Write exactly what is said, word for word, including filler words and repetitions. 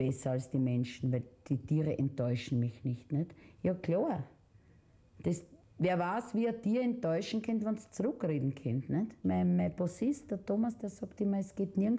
besser als die Menschen, weil die Tiere enttäuschen mich nicht. nicht? Ja klar, das, wer weiß, wie ein Tier enttäuschen könnte, wenn es zurückreden könnte. Nicht? Mein, mein Bassist, der Thomas, der sagt immer, es geht nirgends